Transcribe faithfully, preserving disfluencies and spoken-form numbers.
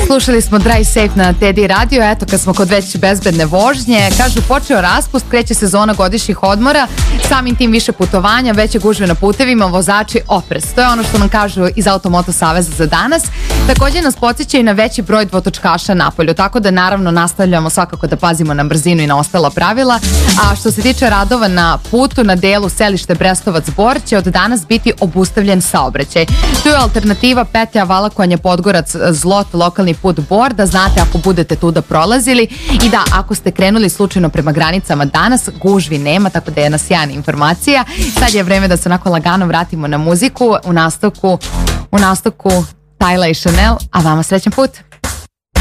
Slušali smo Drive Safe na Teddy Radio. Eto, kad smo kod već bezbedne vožnje, kažu počeo raspust, kreće sezona godišnjih odmora, samim tim više putovanja, veće gužve na putevima, vozači oprez. To je ono što nam kažu iz Automoto Saveza za danas. Također nas podsjećaju na veći broj dvotočkaša napolju, tako da naravno nastavljamo svakako da pazimo na brzinu i na ostala pravila. A što se tiče radova na putu na delu Selište Brestovac-Bor će od danas biti obustavljen saobraćaj. Tu je alternativa petlja Valakovanje Podgorac Zlot, lokalni put Bor, da znate ako budete tuda prolazili. I da, ako ste krenuli slučajno prema granicama danas, gužvi nema, tako da je jedna sjajna informacija. Sad je vreme da se onako lagano vratimo na muziku. U nastavku, u nastavku Tyla i Chanel, a vama srećan put!